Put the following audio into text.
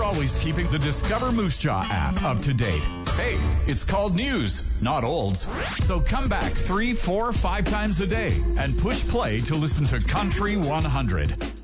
always keeping the Discover Moose Jaw app up to date. Hey, it's called news, not olds. So come back 3, 4, 5 times a day and push play to listen to Country 100.